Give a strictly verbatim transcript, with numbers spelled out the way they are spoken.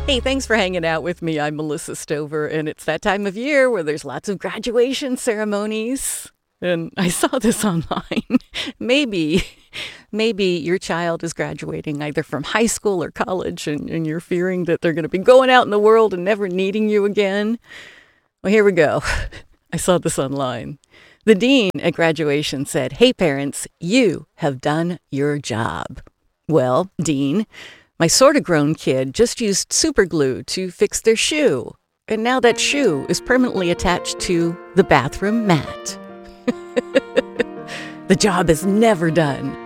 Hey, thanks for hanging out with me. I'm Melissa Stover, and it's that time of year where there's lots of graduation ceremonies. And I saw this online. maybe, maybe your child is graduating either from high school or college, and, and you're fearing that they're going to be going out in the world and never needing you again. Well, here we go. I saw this online. The dean at graduation said, "Hey, parents, you have done your job." Well, Dean, my sort of grown kid just used super glue to fix their shoe. And now that shoe is permanently attached to the bathroom mat. The job is never done